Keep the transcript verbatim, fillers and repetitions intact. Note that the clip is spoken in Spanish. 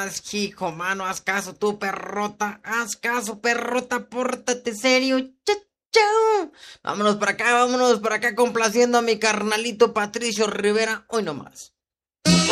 más, hijo, mano, haz caso tú, perrota, haz caso, perrota, pórtate serio, chao, chao. Vámonos para acá, vámonos para acá, complaciendo a mi carnalito Patricio Rivera, hoy nomás.